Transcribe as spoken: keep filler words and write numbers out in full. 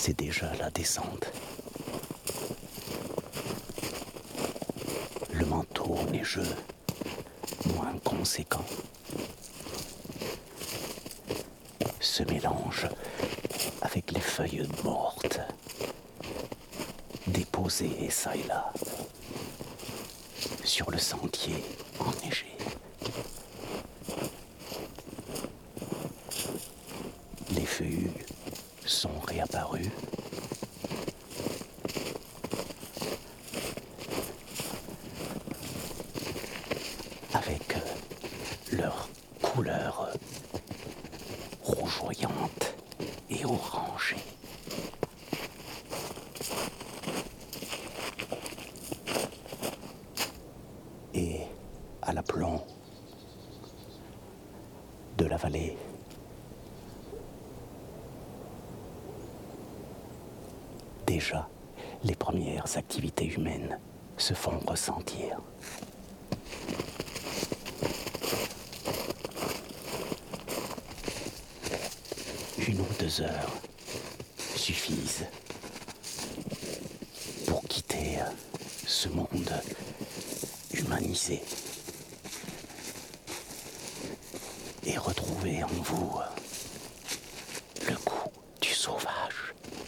C'est déjà la descente. Le manteau neigeux, moins conséquent, se mélange avec les feuilles mortes, déposées çà et là, sur le sentier enneigé. Les feuilles sont réapparus. Avec leur couleur rougeoyante et orangée. Et à l'aplomb de la vallée, déjà les premières activités humaines se font ressentir. Une ou deux heures suffisent pour quitter ce monde humanisé et retrouver en vous